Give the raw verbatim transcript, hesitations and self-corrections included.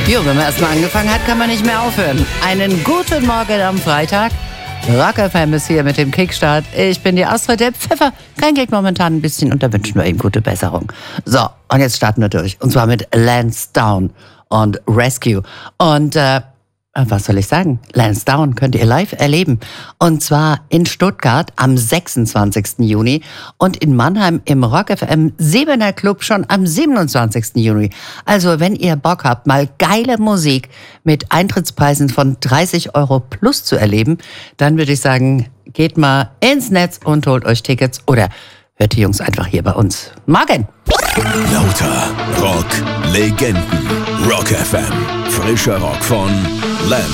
Jo, wenn man erstmal angefangen hat, kann man nicht mehr aufhören. Einen guten Morgen am Freitag. Rock F M ist hier mit dem Kickstart. Ich bin die Astrid, der Pfeffer. Kein geht momentan ein bisschen und da wünschen wir ihm gute Besserung. So, und jetzt starten wir durch. Und zwar mit Lance Down und Rescue. Und äh, was soll ich sagen? Lance Down könnt ihr live erleben. Und zwar in Stuttgart am sechsundzwanzigsten Juni und in Mannheim im Rock F M Siebener Club schon am siebenundzwanzigsten Juni. Also wenn ihr Bock habt, mal geile Musik mit Eintrittspreisen von dreißig Euro plus zu erleben, dann würde ich sagen, geht mal ins Netz und holt euch Tickets oder hört die Jungs einfach hier bei uns. Morgen! Lauter Rock Legenden. Rock F M. Frischer Rock von Lance